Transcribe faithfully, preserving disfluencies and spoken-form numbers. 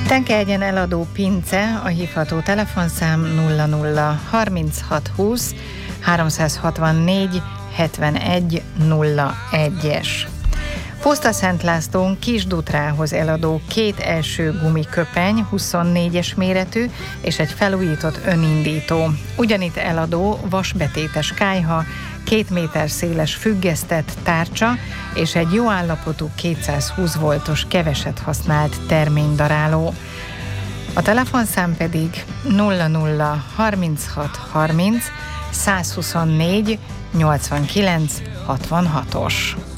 Tenke-egyen eladó Pince, a hívható telefonszám nulla nulla harminchat húsz háromszázhatvannégy hetvenegy nulla egyes. Poszta Szent Lászlón Kisdutrához eladó két első gumiköpeny, huszonnégyes méretű, és egy felújított önindító. Ugyanitt eladó vasbetétes kályha, két méter széles függesztett tárcsa, és egy jó állapotú kétszázhúsz voltos keveset használt terménydaráló. A telefonszám pedig nulla nulla harminchat harminc százhuszonnégy nyolcvankilenc hatvanhatos.